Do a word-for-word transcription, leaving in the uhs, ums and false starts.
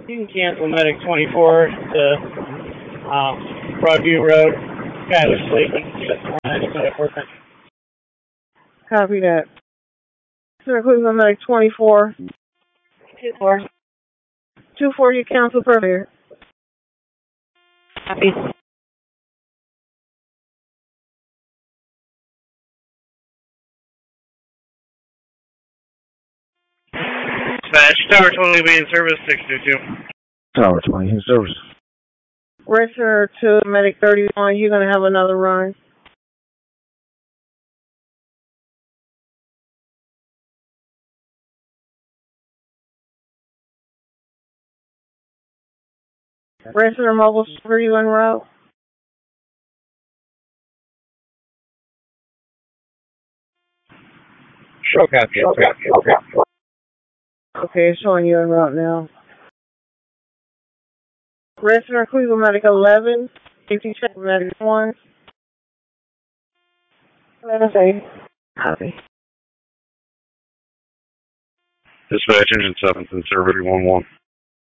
You can cancel Medic twenty-four to um, Broadview Road, Skyler Slate. Copy that. Center Cleveland Medic twenty-four. two four. two four, you cancel per Copy. Dispatch, Tower twenty be in service, six two two. Tower twenty in service. Red Center two, Medic thirty-one, you're going to have another run. Red Center Mobile, where you en route? Show copy, show copy, show copy. Okay, it's showing you en route now. Red Center Cleveland Medic eleven, safety check Medic one. eleven safe. Copy. Dispatch engine seventh and server one one.